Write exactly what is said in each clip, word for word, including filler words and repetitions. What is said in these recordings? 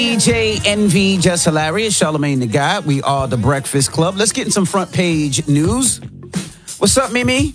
D J Envy, Just Hilarious, Charlamagne the God. We are the Breakfast Club. Let's get in some front page news. What's up, Mimi?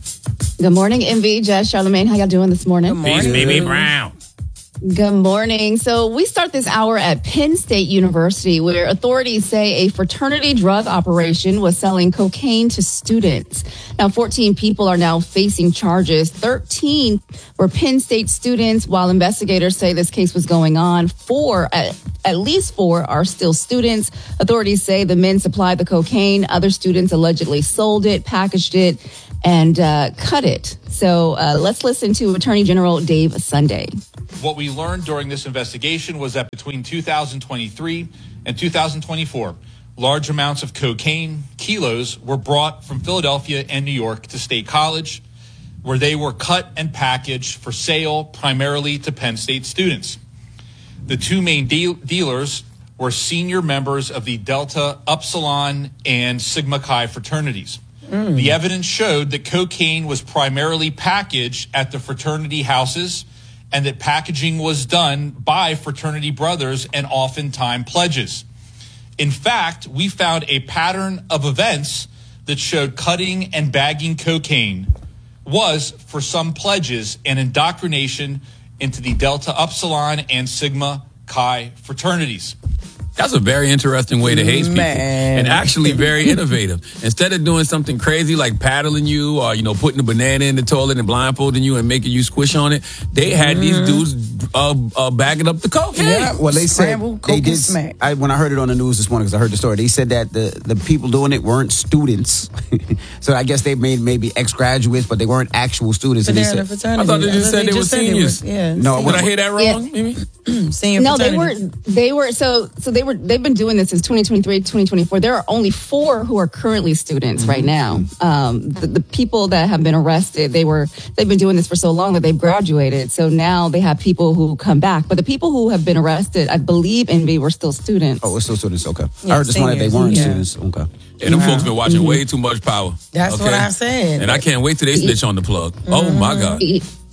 Good morning, Envy, Jess, Charlamagne. How y'all doing this morning? Good morning, Mimi Brown. Good morning. So we start this hour at Penn State University, where authorities say a fraternity drug operation was selling cocaine to students. Now, fourteen people are now facing charges. thirteen were Penn State students, while investigators say this case was going on. Four, at, at least four, are still students. Authorities say the men supplied the cocaine. Other students allegedly sold it, packaged it, and uh, cut it. So uh, let's listen to Attorney General Dave Sunday. What we learned during this investigation was that between two thousand twenty-three and two thousand twenty-four, large amounts of cocaine, kilos, were brought from Philadelphia and New York to State College, where they were cut and packaged for sale primarily to Penn State students. The two main de- dealers were senior members of the Delta Upsilon and Sigma Chi fraternities. Mm. The evidence showed that cocaine was primarily packaged at the fraternity houses and that packaging was done by fraternity brothers and oftentimes pledges. In fact, we found a pattern of events that showed cutting and bagging cocaine was, for some pledges, an indoctrination into the Delta Upsilon and Sigma Chi fraternities. That's a very interesting way to hate people, Man. and actually very innovative. Instead of doing something crazy like paddling you or, you know, putting a banana in the toilet and blindfolding you and making you squish on it, they had mm-hmm. these dudes uh, uh, bagging up the cocaine. Yeah, well, they Scramble, said they did. smack. I, when I heard it on the news this morning, because I heard the story, they said that the, the people doing it weren't students. So I guess they made maybe ex-graduates, but they weren't actual students. But And they they're in said, a fraternity. I thought they just said they were seniors. Yeah. No, Did I hear that wrong, Yeah. Mimi? Senior No, they fraternity. were, they were, so, so they were, they've been doing this since twenty twenty-three, twenty twenty-four. There are only four who are currently students right now. Um, the, the people that have been arrested, they were, they've been doing this for so long that they've graduated. So now they have people who come back. But the people who have been arrested, I believe, Envy, were still students. oh, we're still students, okay. Yeah, I heard this morning they seniors, weren't yeah. students, okay. And them folks been watching way too much Power. That's okay? what I said. And I can't wait till they snitch on the plug. Oh, my God.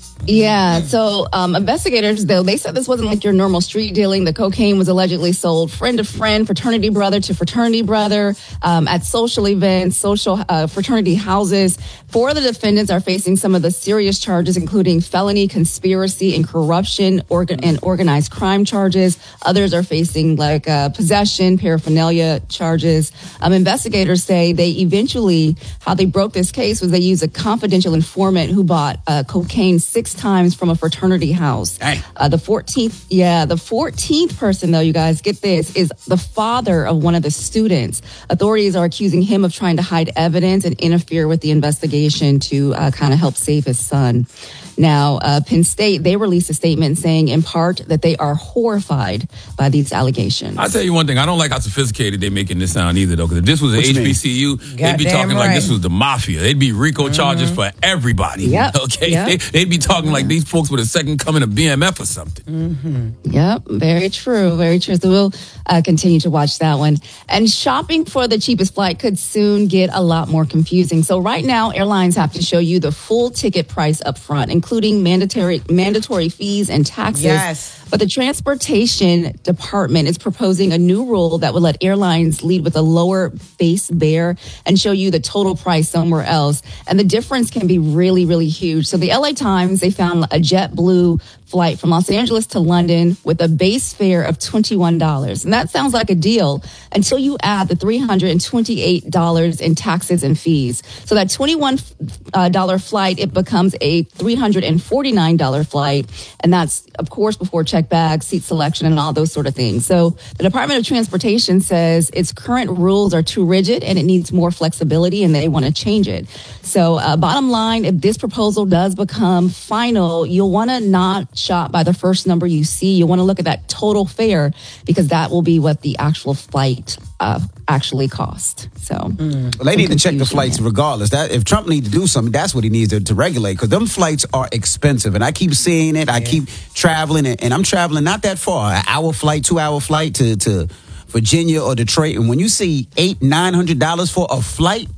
Yeah, so um, investigators, though, they said this wasn't like your normal street dealing. The cocaine was allegedly sold friend to friend, fraternity brother to fraternity brother, um, at social events, social uh, fraternity houses. Four of the defendants are facing some of the serious charges, including felony conspiracy and corruption organ- and organized crime charges. Others are facing like uh, possession, paraphernalia charges. Um, investigators say they eventually, how they broke this case was they used a confidential informant who bought uh, cocaine six times from a fraternity house. Uh, the fourteenth, yeah, the fourteenth person, though, you guys, get this, is the father of one of the students. Authorities are accusing him of trying to hide evidence and interfere with the investigation to uh, kind of help save his son. Now, uh, Penn State, they released a statement saying in part that they are horrified by these allegations. I'll tell you one thing. I don't like how sophisticated they're making this sound either, though. Because if this was an What you H B C U, they'd be Goddamn talking like right. this was the mafia. They'd be RICO charges for everybody. Yep. Okay? Yep. They, they'd be talking like these folks were the second coming of B M F or something. Yep, very true, very true. So we'll uh, continue to watch that one. And shopping for the cheapest flight could soon get a lot more confusing. So right now, airlines have to show you the full ticket price up front, including mandatory mandatory fees and taxes. Yes. But the Transportation Department is proposing a new rule that would let airlines lead with a lower base fare and show you the total price somewhere else. And the difference can be really, really huge. So the L A Times, they found a JetBlue flight from Los Angeles to London with a base fare of twenty-one dollars. And that sounds like a deal until you add the three hundred twenty-eight dollars in taxes and fees. So that twenty-one dollars flight, it becomes a three hundred forty-nine dollars flight. And that's, of course, before check bags, seat selection, and all those sort of things. So the Department of Transportation says its current rules are too rigid and it needs more flexibility, and they want to change it. So uh, bottom line, if this proposal does become final, you'll want to not shop by the first number you see. You want to look at that total fare, because that will be what the actual flight uh, actually cost. So Well, they need to check the flights regardless. That if Trump needs to do something, that's what he needs to, to regulate, because them flights are expensive, and I keep seeing it. I keep traveling, and, and I'm traveling not that far, an hour flight, two hour flight to to Virginia or Detroit, and when you see eight nine hundred dollars for a flight,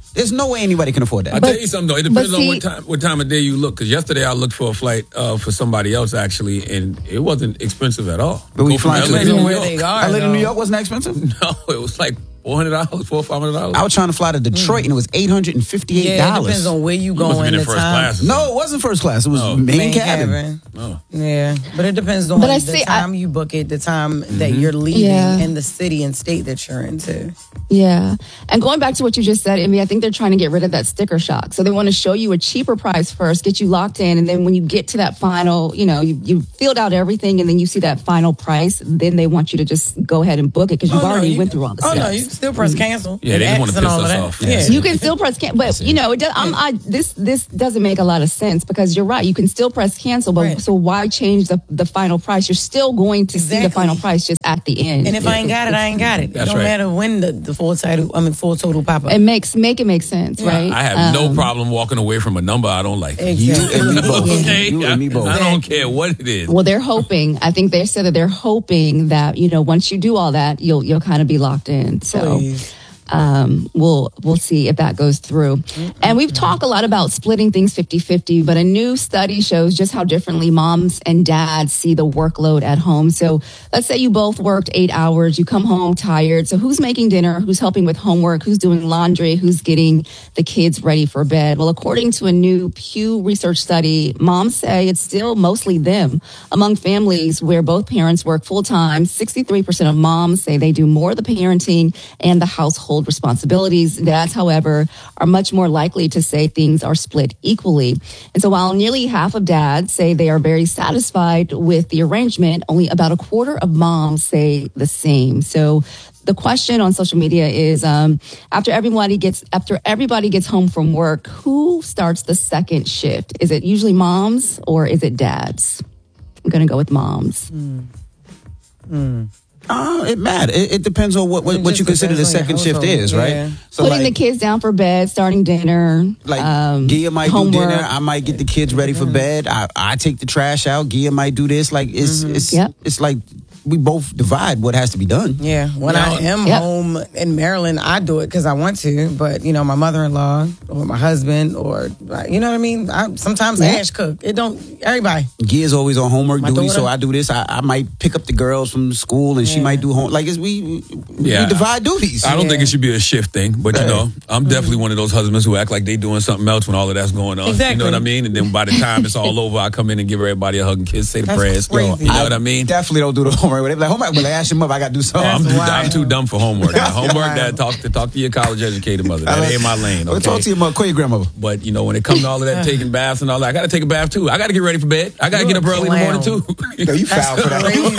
There's no way anybody can afford that. I tell you something though. It depends see, on what time what time of day you look. Because yesterday I looked for a flight uh, for somebody else actually, and it wasn't expensive at all. But we Go from flying to L A New New where York. they are. L A to New though. York wasn't that expensive? No, it was like four hundred dollars, four or five hundred dollars. I was trying to fly to Detroit and it was eight hundred and fifty-eight dollars. Yeah, it depends on where you You must have going. been in The first time. class. or No, something. it wasn't first class. It was Oh. main, Main cabin. cabin. Oh. Yeah, but it depends on But I the see- I- time you book it, the time that you're leaving, Yeah. and the city and state that you're into. Yeah. And going back to what you just said, Amy, I think they're trying to get rid of that sticker shock. So they want to show you a cheaper price first, get you locked in. And then when you get to that final, you know, you, you filled out everything and then you see that final price, then they want you to just go ahead and book it because you've Oh, no, already you- went through all the Oh steps. no, you can still press cancel. Yeah, and they just wanna X and piss all of us that. off. Yeah. You can still press cancel, but you know, it does, I'm, I, this this doesn't make a lot of sense because you're right. You can still press cancel, but Right. so why change the, the final price? You're still going to see the Exactly. final price just at the end. And if I ain't got it, I ain't got it. It That's don't right. matter when the, the full title, I mean full total pop up. it makes make it make sense, right? I have no Um, problem walking away from a number I don't like. You and me both. Okay, You and me both. I don't care what it is. Well, they're hoping. I think they said that they're hoping that you know once you do all that, you'll you'll kind of be locked in. So. Please. um, we'll we'll see if that goes through. And we've talked a lot about splitting things fifty-fifty, but a new study shows just how differently moms and dads see the workload at home. So let's say you both worked eight hours, you come home tired. So who's making dinner? Who's helping with homework? Who's doing laundry? Who's getting the kids ready for bed? Well, according to a new Pew Research study, moms say it's still mostly them. Among families where both parents work full time, sixty-three percent of moms say they do more of the parenting and the household responsibilities. Dads, however, are much more likely to say things are split equally. And so while nearly half of dads say they are very satisfied with the arrangement, only about a quarter of moms say the same. So the question on social media is, um, after everybody gets after everybody gets home from work, who starts the second shift? Is it usually moms or is it dads? I'm going to go with moms. Mm. Mm. Oh, it matters. It, it depends on what what, It what you just consider the depends on your second shift household, is, yeah. right? So Putting like, the kids down for bed, starting dinner. like um, Gia might homework. do dinner. I might get the kids ready for bed. I, I take the trash out. Gia might do this. Like it's it's Yep. it's like we both divide what has to be done. Yeah, when Now- I am Yep. home in Maryland, I do it because I want to. But you know, my mother-in-law or my husband or you know what I mean. I, sometimes Yeah. Ash cook. It don't everybody. Gia's always on homework My duty, so daughter- I do this. I, I might pick up the girls from school, and she Yeah. might do home. Like it's, we we, Yeah. we divide duties. I don't Yeah. think it should be a shift thing, but you know, I'm definitely one of those husbands who act like they doing something else when all of that's going on. You Exactly. know what I mean? And then by the time it's all over, I come in and give everybody a hug and kiss, say the That's prayers. crazy. You know what I mean? Definitely don't do the homework. They be like homework, but they ask him up. I got to do something. I'm, That's too, wild. I'm too dumb for homework. Now, homework, wild. that talk to talk to your college educated mother. That ain't my lane. Well, Okay? talk to your mother. Call your grandmother. But you know, when it comes to all of that taking baths and all that, I got to take a bath too. I got to get ready for bed. I got to You're get up a early in the morning clown. too. No, you foul for that. Crazy.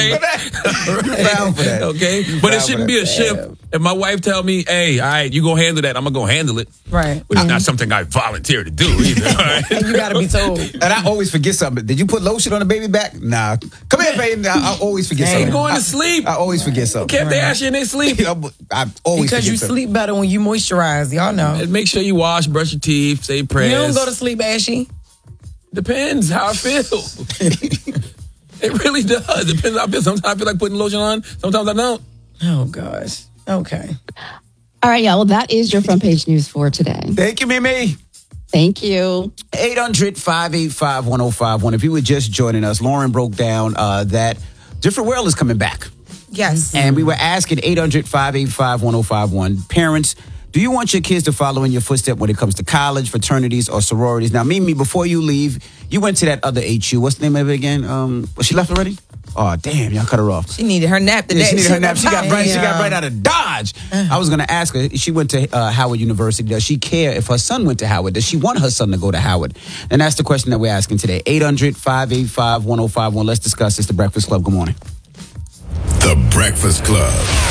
okay. You foul for that. Okay, You but it foul shouldn't for be a that. shift. If my wife tell me, "Hey, all right, you go handle that," I'm gonna go handle it. Right. But it's not something I volunteer to do either. all right? And you got to be told. And I always forget something. Did you put lotion on the baby back? Nah. Come here, baby. I, I always forget Hey, something. going to I- sleep. I always forget something. Can't they ask you in their sleep? I always Because forget you something. sleep better when you moisturize. Y'all know. And make sure you wash, brush your teeth, say You prayers. don't go to sleep ashy. Depends how I feel. It really does. Depends how I feel. Sometimes I feel like putting lotion on. Sometimes I don't. Oh gosh. Okay. All right, y'all. Well, that is your front page news for today. Thank you, Mimi. Thank you. eight hundred, five eight five, one oh five one. If you were just joining us, Lauren broke down uh, that Different World is coming back. Yes. And we were asking eight hundred, five eight five, one oh five one. Parents, do you want your kids to follow in your footsteps when it comes to college, fraternities, or sororities? Now, Mimi, before you leave, you went to that other H U. What's the name of it again? Um, was she left already? Oh, damn, y'all cut her off. She needed her nap today. Yeah, she needed her nap. She got right. She got Yeah. right out of Dodge. I was going to ask her. She went to uh, Howard University. Does she care if her son went to Howard? Does she want her son to go to Howard? And that's the question that we're asking today. eight hundred, five eight five, one oh five one. Let's discuss this. The Breakfast Club. Good morning. The Breakfast Club.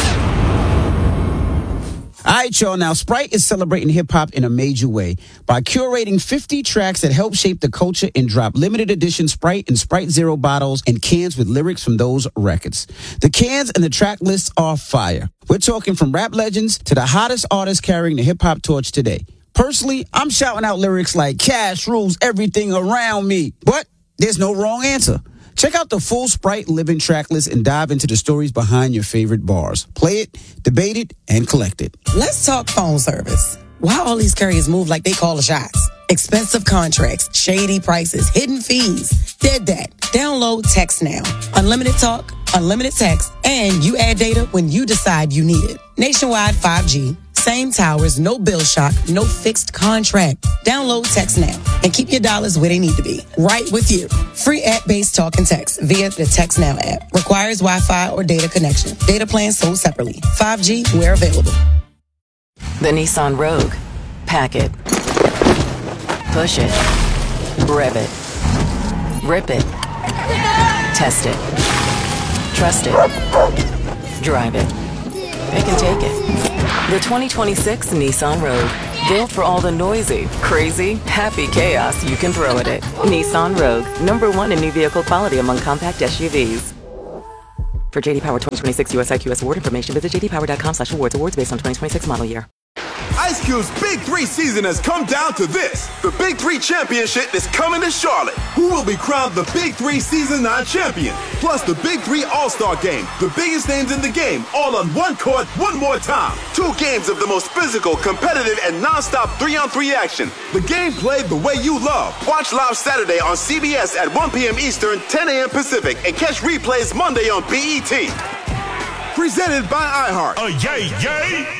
All right, y'all. Now, Sprite is celebrating hip-hop in a major way by curating fifty tracks that help shape the culture and drop limited edition Sprite and Sprite Zero bottles and cans with lyrics from those records. The cans and the track lists are fire. We're talking from rap legends to the hottest artists carrying the hip-hop torch today. Personally, I'm shouting out lyrics like Cash rules everything around me. But there's no wrong answer. Check out the full Sprite Living track list and dive into the stories behind your favorite bars. Play it, debate it, and collect it. Let's talk phone service. Why all these carriers move like they call the shots? Expensive contracts, shady prices, hidden fees. Dead that. Download Text Now. Unlimited talk, unlimited text, and you add data when you decide you need it. Nationwide five G. Same towers, no bill shock, no fixed contract. Download Text Now and keep your dollars where they need to be. Right with you. Free app-based talk and text via the Text Now app. Requires Wi-Fi or data connection. Data plans sold separately. five G where available. The Nissan Rogue. Pack it. Push it. Rev it. Rip it. Test it. Trust it. Drive it. It can take it. The twenty twenty-six Nissan Rogue. Built for all the noisy, crazy, happy chaos you can throw at it. Nissan Rogue. Number one in new vehicle quality among compact S U Vs. For J D Power twenty twenty-six U S I Q S award information, visit jdpower.com slash awards. Awards based on twenty twenty-six model year. Ice Cube's Big Three season has come down to this. The Big Three Championship is coming to Charlotte. Who will be crowned the Big Three Season nine champion? Plus the Big Three All-Star Game. The biggest names in the game, all on one court, one more time. Two games of the most physical, competitive, and non-stop three-on-three action. The game played the way you love. Watch live Saturday on C B S at one p.m. Eastern, ten a.m. Pacific, and catch replays Monday on B E T. Presented by iHeart. Oh, yay, yay!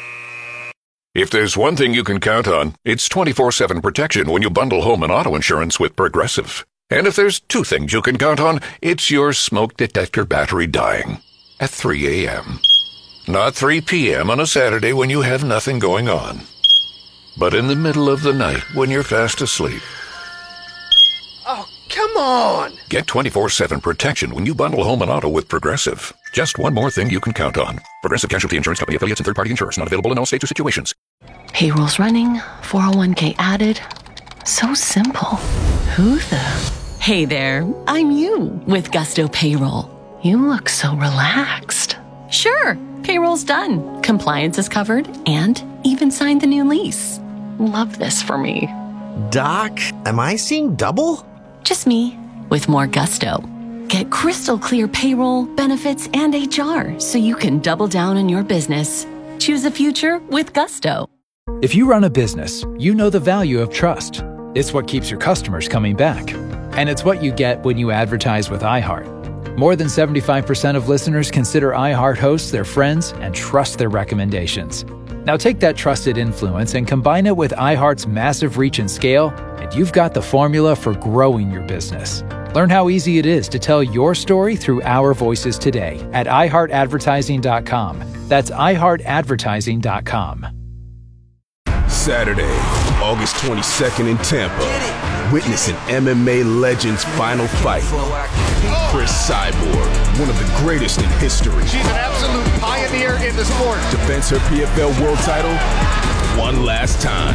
If there's one thing you can count on, it's twenty-four seven protection when you bundle home and auto insurance with Progressive. And if there's two things you can count on, it's your smoke detector battery dying at three a.m. Not three p.m. on a Saturday when you have nothing going on, but in the middle of the night when you're fast asleep. Oh, come on! Get twenty-four seven protection when you bundle home and auto with Progressive. Just one more thing you can count on. Progressive Casualty Insurance Company affiliates and third-party insurers. Not available in all states or situations. Payroll's running, four oh one k added. So simple. Who the? Hey there, I'm you with Gusto Payroll. You look so relaxed. Sure, payroll's done. Compliance is covered and even signed the new lease. Love this for me. Doc, am I seeing double? Just me with more gusto. Get crystal clear payroll, benefits, and H R so you can double down in your business. Choose the future with Gusto. If you run a business, you know the value of trust. It's what keeps your customers coming back. And it's what you get when you advertise with iHeart. More than seventy-five percent of listeners consider iHeart hosts their friends and trust their recommendations. Now take that trusted influence and combine it with iHeart's massive reach and scale, and you've got the formula for growing your business. Learn how easy it is to tell your story through our voices today at i heart advertising dot com. That's i heart advertising dot com. Saturday, August twenty-second in Tampa. Witness an M M A legend's final fight. Chris Cyborg, one of the greatest in history. She's an absolute pioneer in the sport. Defends her P F L world title one last time.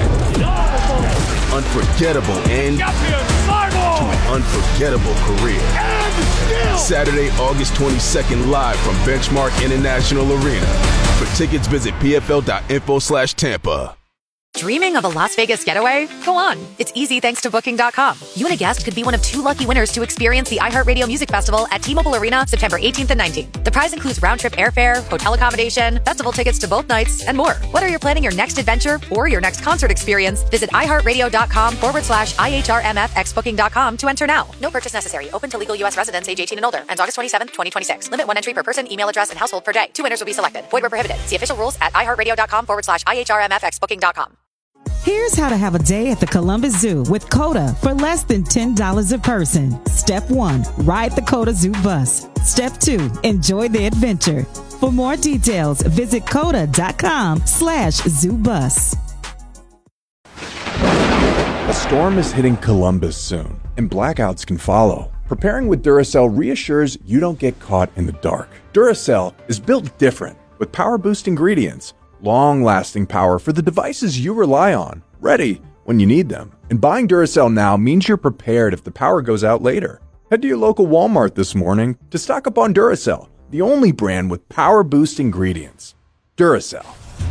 Unforgettable end to an unforgettable career. Saturday, August twenty-second, live from Benchmark International Arena. For tickets, visit p f l dot info slash Tampa. Dreaming of a Las Vegas getaway? Go on. It's easy thanks to Booking dot com. You and a guest could be one of two lucky winners to experience the iHeartRadio Music Festival at T-Mobile Arena September eighteenth and nineteenth. The prize includes round-trip airfare, hotel accommodation, festival tickets to both nights, and more. Whether you're planning your next adventure or your next concert experience, visit iHeartRadio.com forward slash IHRMFX Booking dot com to enter now. No purchase necessary. Open to legal U S residents age eighteen and older. Ends August twenty-seventh, twenty twenty-six. Limit one entry per person, email address, and household per day. Two winners will be selected. Void where prohibited. See official rules at iHeartRadio.com forward slash IHRMFX Booking dot com. Here's how to have a day at the Columbus Zoo with COTA for less than ten dollars a person. Step one, ride the COTA Zoo bus. Step two, enjoy the adventure. For more details, visit COTA.com slash zoo bus. A storm is hitting Columbus soon, and blackouts can follow. Preparing with Duracell reassures you don't get caught in the dark. Duracell is built different with power-boost ingredients. Long-lasting power for the devices you rely on, ready when you need them. And buying Duracell now means you're prepared if the power goes out later. Head to your local Walmart this morning to stock up on Duracell, the only brand with power boost ingredients. Duracell.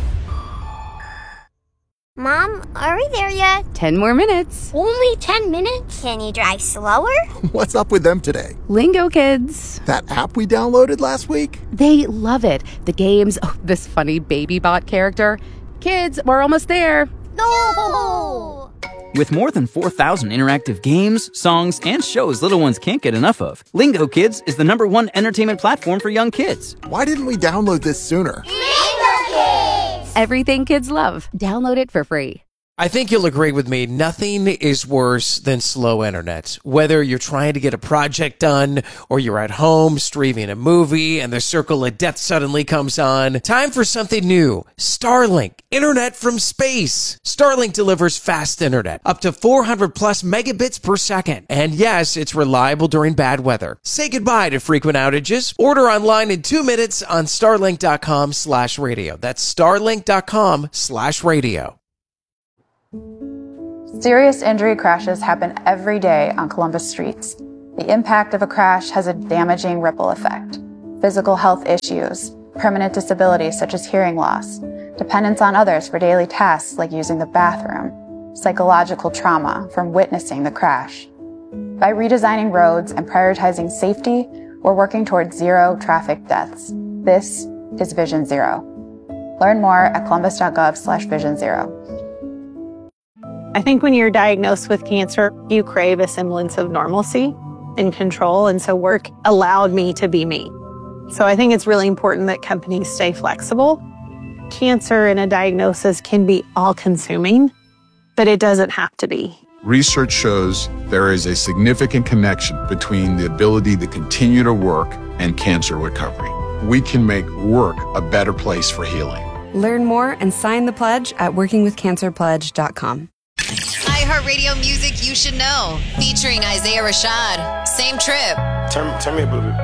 Mom, are we there yet? Ten more minutes. Only ten minutes? Can you drive slower? What's up with them today? Lingo Kids. That app we downloaded last week? They love it. The games, oh, this funny baby bot character. Kids, we're almost there. No! With more than four thousand interactive games, songs, and shows little ones can't get enough of, Lingo Kids is the number one entertainment platform for young kids. Why didn't we download this sooner? Lingo Kids! Everything kids love. Download it for free. I think you'll agree with me. Nothing is worse than slow internet. Whether you're trying to get a project done or you're at home streaming a movie and the circle of death suddenly comes on, time for something new. Starlink, internet from space. Starlink delivers fast internet, up to four hundred plus megabits per second. And yes, it's reliable during bad weather. Say goodbye to frequent outages. Order online in two minutes on starlink.com slash radio. That's starlink.com slash radio. Serious injury crashes happen every day on Columbus streets. The impact of a crash has a damaging ripple effect. Physical health issues, permanent disabilities such as hearing loss, dependence on others for daily tasks like using the bathroom, psychological trauma from witnessing the crash. By redesigning roads and prioritizing safety, we're working towards zero traffic deaths. This is Vision Zero. Learn more at columbus.gov slash vision zero. I think when you're diagnosed with cancer, you crave a semblance of normalcy and control. And so work allowed me to be me. So I think it's really important that companies stay flexible. Cancer and a diagnosis can be all-consuming, but it doesn't have to be. Research shows there is a significant connection between the ability to continue to work and cancer recovery. We can make work a better place for healing. Learn more and sign the pledge at working with cancer pledge dot com. iHeartRadio music you should know, featuring Isaiah Rashad. Same trip. Turn, turn me a booby.